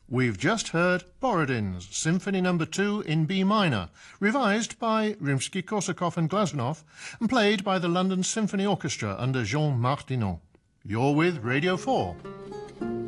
We've just heard Borodin's Symphony No. 2 in B minor, revised by Rimsky-Korsakov and Glazunov, and played by the London Symphony Orchestra under Jean Martineau. You're with Radio 4.